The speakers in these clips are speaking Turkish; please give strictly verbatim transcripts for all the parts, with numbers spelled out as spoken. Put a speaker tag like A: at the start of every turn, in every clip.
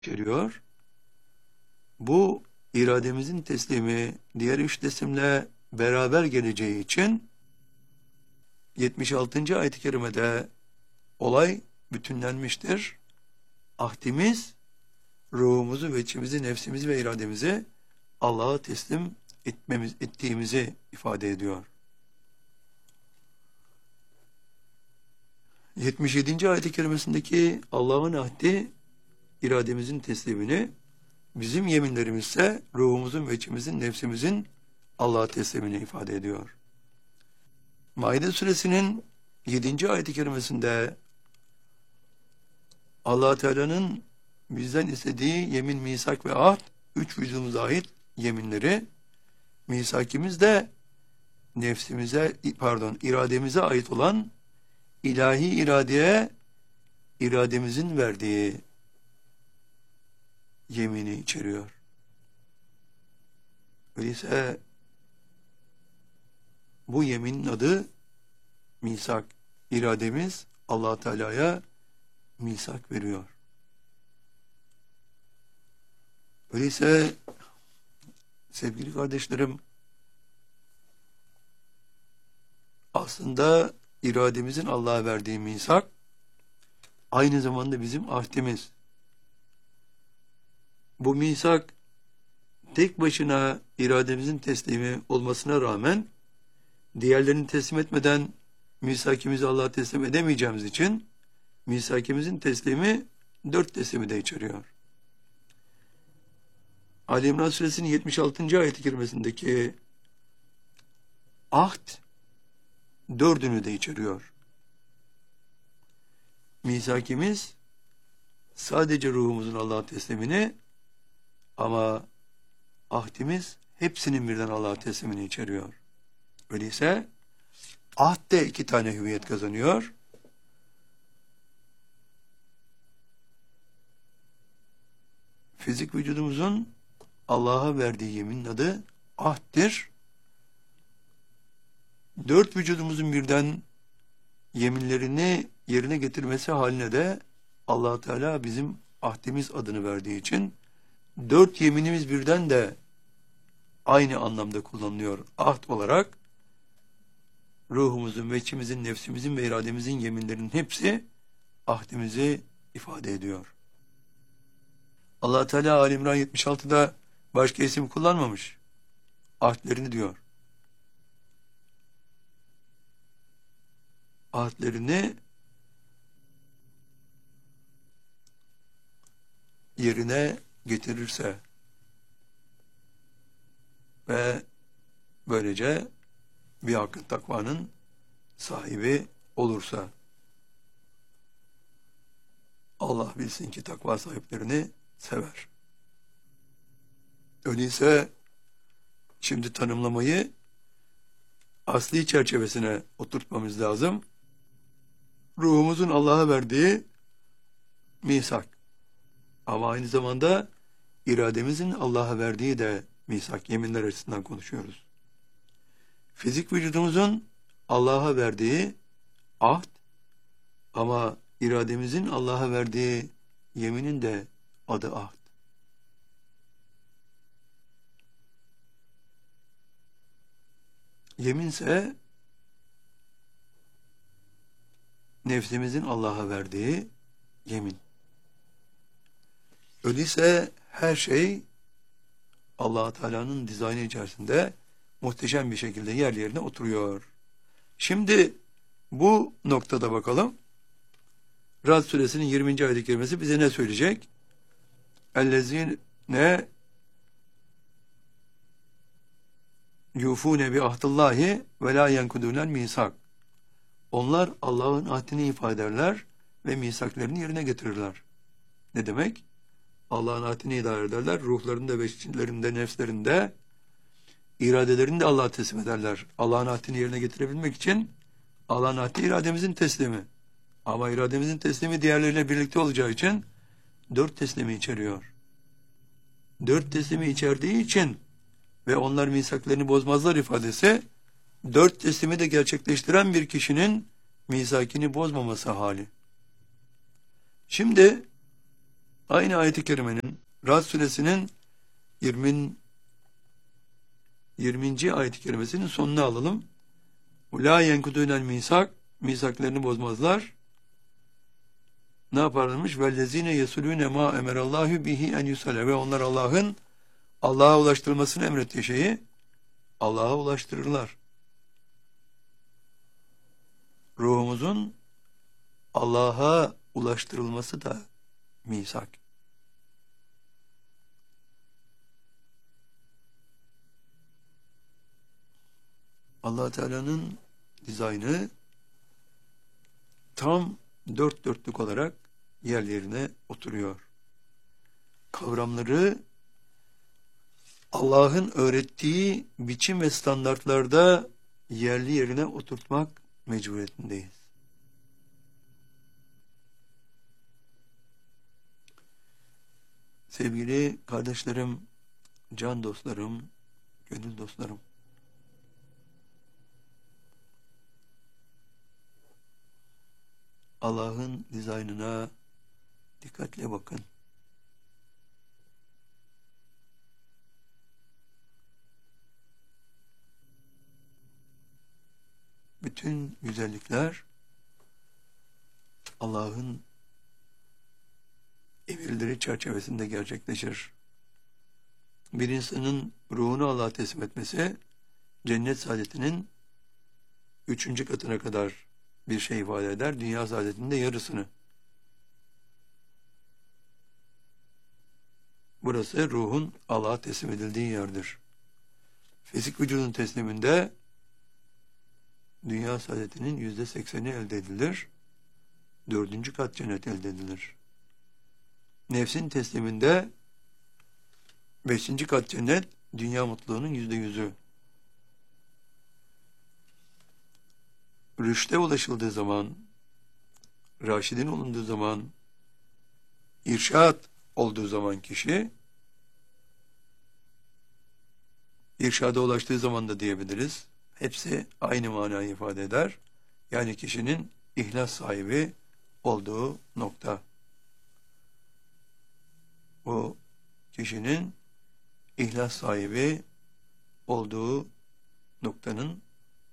A: içeriyor. Bu irademizin teslimi diğer üç teslimle beraber geleceği için yetmiş altıncı ayet-i kerimede olay bütünlenmiştir. Ahdimiz ruhumuzu ve içimizi, nefsimizi ve irademizi Allah'a teslim etmemiz, ettiğimizi ifade ediyor. yetmiş yedinci ayet-i kerimesindeki Allah'ın ahdi irademizin teslimini, bizim yeminlerimiz ise ruhumuzun ve içimizin, nefsimizin Allah'a teslimini ifade ediyor. Maide suresinin yedinci ayet-i kerimesinde Allah Teala'nın bizden istediği yemin, misak ve ahd, üç vücudumuza ait yeminleri, misakimiz de nefsimize, pardon, irademize ait olan ilahi iradeye irademizin verdiği yemini içeriyor. Öyleyse bu yeminin adı misak. İrademiz Allah Teala'ya misak veriyor. Öyleyse sevgili kardeşlerim, aslında irademizin Allah'a verdiği misak aynı zamanda bizim ahdimiz. Bu misak tek başına irademizin teslimi olmasına rağmen diğerlerini teslim etmeden misakimizi Allah'a teslim edemeyeceğimiz için misakimizin teslimi dört teslimi de içeriyor. Ali İmran suresinin yetmiş altıncı ayet-i kerimesindeki ahd dördünü de içeriyor. Misakimiz sadece ruhumuzun Allah'a teslimini, ama ahdimiz hepsinin birden Allah'a teslimini içeriyor. Öyleyse ahd de iki tane hüviyet kazanıyor. Fizik vücudumuzun Allah'a verdiği yeminin adı ahddir. Dört vücudumuzun birden yeminlerini yerine getirmesi haline de Allah Teala bizim ahdimiz adını verdiği için dört yeminimiz birden de aynı anlamda kullanılıyor. Ahd olarak ruhumuzun ve içimizin, nefsimizin ve irademizin yeminlerinin hepsi ahdimizi ifade ediyor. Allah Teala Ali İmran yetmiş altıda başka isim kullanmamış. Ahdlerini diyor. Ahdlerini yerine getirirse ve böylece bir hakkın takvanın sahibi olursa, Allah bilsin ki takva sahiplerini sever. Öyleyse şimdi tanımlamayı asli çerçevesine oturtmamız lazım. Ruhumuzun Allah'a verdiği misak, ama aynı zamanda irademizin Allah'a verdiği de misak, yeminler açısından konuşuyoruz. Fizik vücudumuzun Allah'a verdiği ahd, ama irademizin Allah'a verdiği yeminin de adı ahd. Yeminse nefsimizin Allah'a verdiği yemin. Öyleyse her şey Allah Teala'nın dizaynı içerisinde muhteşem bir şekilde yer yerine oturuyor. Şimdi bu noktada bakalım. Rad suresinin yirminci ayet-i kerimesi bize ne söyleyecek? Ellezine yufune bi ahdillahi ve la yenkudunel misak. Onlar Allah'ın ahdini ifade ederler ve misaklarını yerine getirirler. Ne demek? Allah'ın ahdini idare ederler. Ruhlarında ve içlerinde, nefslerinde, iradelerini de Allah'a teslim ederler. Allah'ın ahdini yerine getirebilmek için Allah'ın ahdi irademizin teslimi. Ama irademizin teslimi diğerleriyle birlikte olacağı için dört teslimi içeriyor. Dört teslimi içerdiği için ve onlar misaklarını bozmazlar ifadesi, dört teslimi de gerçekleştiren bir kişinin misakini bozmaması hali. Şimdi Aynı ayet-i kerimenin Ra'd suresinin yirmi. yirminci ayet-i kerimesinin sonunu alalım. La yenkudûnel misak, misaklarını bozmazlar. Ne yaparlarmış? Vellezine yesulûne ma emerallahu bihi en yusale, ve onlar Allah'ın Allah'a ulaştırılmasını emrettiği şeyi Allah'a ulaştırırlar. Ruhumuzun Allah'a ulaştırılması da misak. Allah Teala'nın dizaynı tam dört dörtlük olarak yerlerine oturuyor. Kavramları Allah'ın öğrettiği biçim ve standartlarda yerli yerine oturtmak mecburiyetindeyiz. Sevgili kardeşlerim, can dostlarım, gönül dostlarım, Allah'ın dizaynına dikkatle bakın. Bütün güzellikler Allah'ın emirleri çerçevesinde gerçekleşir. Bir insanın ruhunu Allah'a teslim etmesi, cennet saadetinin üçüncü katına kadar bir şey ifade eder. Dünya saadetinin de yarısını. Burası ruhun Allah'a teslim edildiği yerdir. Fizik vücudun tesliminde dünya saadetinin yüzde sekseni elde edilir. Dördüncü kat cennet elde edilir. Nefsin tesliminde beşinci kat cennet, dünya mutluluğunun yüzde yüzü. Rüşte ulaşıldığı zaman, raşidin olunduğu zaman, irşat olduğu zaman kişi, irşada ulaştığı zaman da diyebiliriz. Hepsi aynı manayı ifade eder. Yani kişinin ihlas sahibi olduğu nokta. Bu kişinin ihlas sahibi olduğu noktanın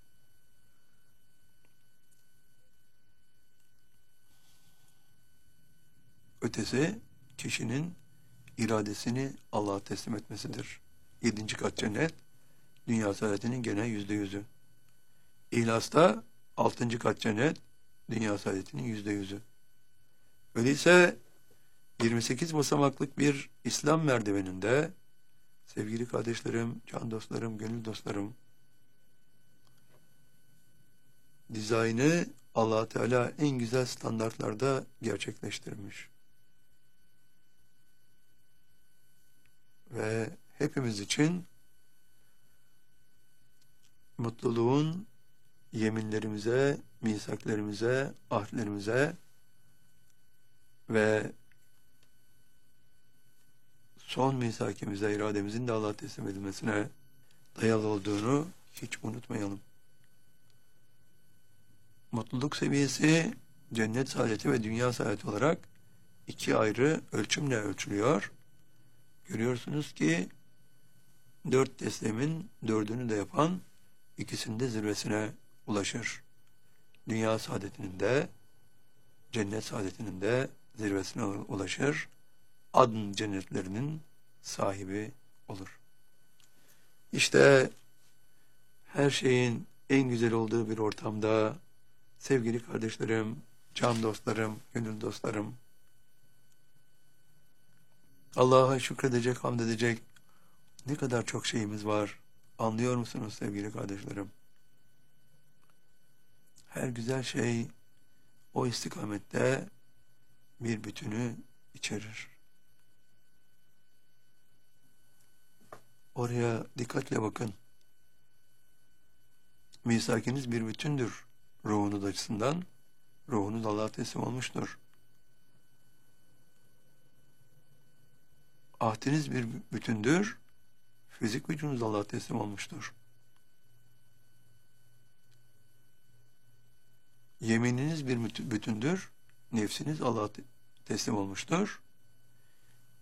A: ötesi kişinin iradesini Allah'a teslim etmesidir. Yedinci kat cennet, dünya saadetinin gene yüzde yüzü. İhlasta altıncı kat cennet, dünya saadetinin yüzde yüzü. Öyleyse yirmi sekiz basamaklık bir İslam merdiveninde, sevgili kardeşlerim, can dostlarım, gönül dostlarım, dizaynı Allah Teala en güzel standartlarda gerçekleştirmiş. Ve hepimiz için mutluluğun yeminlerimize, misaklerimize, ahdlerimize ve son misakimize, irademizin de Allah'a teslim edilmesine dayalı olduğunu hiç unutmayalım. Mutluluk seviyesi cennet saadeti ve dünya saadeti olarak iki ayrı ölçümle ölçülüyor. Görüyorsunuz ki dört teslimin dördünü de yapan ikisinde zirvesine ulaşır. Dünya saadetinin de cennet saadetinin de zirvesine ulaşır. Adn cennetlerinin sahibi olur. İşte her şeyin en güzel olduğu bir ortamda sevgili kardeşlerim, can dostlarım, gönül dostlarım, Allah'a şükredecek, hamd edecek ne kadar çok şeyimiz var. Anlıyor musunuz sevgili kardeşlerim? Her güzel şey o istikamette bir bütünü içerir. Oraya dikkatle bakın. Misakiniz bir bütündür. Ruhunuz açısından, ruhunuz Allah'a teslim olmuştur. Ahdiniz bir bütündür. Fizik vücudunuz Allah'a teslim olmuştur. Yemininiz bir bütündür. Nefsiniz Allah'a teslim olmuştur.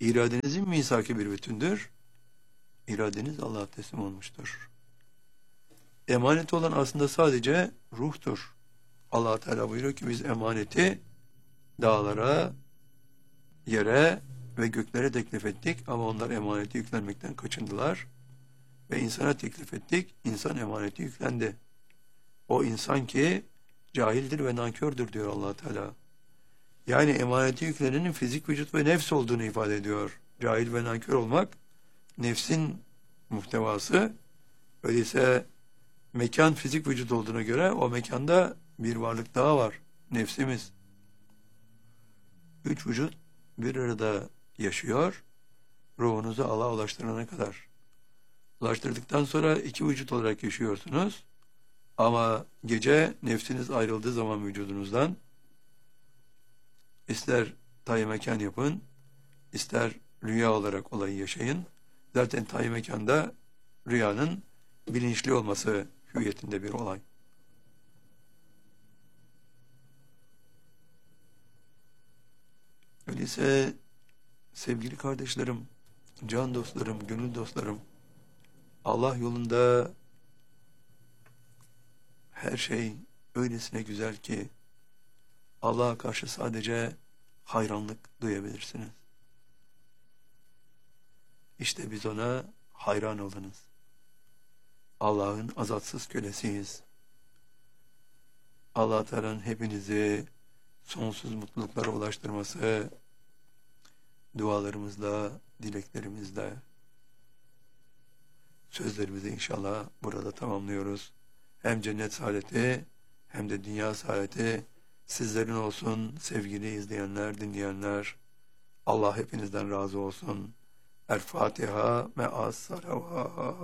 A: iradenizin misaki bir bütündür. İradeniz Allah'a teslim olmuştur. Emanet olan aslında sadece ruhtur. Allah Teala buyuruyor ki biz emaneti dağlara, yere ve göklere teklif ettik ama onlar emaneti yüklenmekten kaçındılar. Ve insana teklif ettik, insan emaneti yüklendi. O insan ki cahildir ve nankördür diyor Allah Teala. Yani emaneti yüklenenin fizik, vücut ve nefs olduğunu ifade ediyor. Cahil ve nankör olmak nefsin muhtevası. Öyleyse mekan fizik vücut olduğuna göre o mekanda bir varlık daha var. Nefsimiz. Üç vücut bir arada yaşıyor. Ruhunuzu Allah'a ulaştırana kadar. Ulaştırdıktan sonra iki vücut olarak yaşıyorsunuz. Ama gece nefsiniz ayrıldığı zaman vücudunuzdan ister tay mekan yapın, ister rüya olarak olayı yaşayın. Zaten tay mekanda rüyanın bilinçli olması hüviyetinde bir olay. Öyleyse sevgili kardeşlerim, can dostlarım, gönül dostlarım, Allah yolunda her şey öylesine güzel ki Allah'a karşı sadece hayranlık duyabilirsiniz. İşte biz ona hayran olunuz. Allah'ın azatsız kölesiyiz. Allah Teala'nın hepinizi sonsuz mutluluklara ulaştırması dualarımızla, dileklerimizle, sözlerimizi inşallah burada tamamlıyoruz. Hem cennet saadeti hem de dünya saadeti sizlerin olsun sevgili izleyenler, dinleyenler. Allah hepinizden razı olsun. El Fatiha me'as salavat.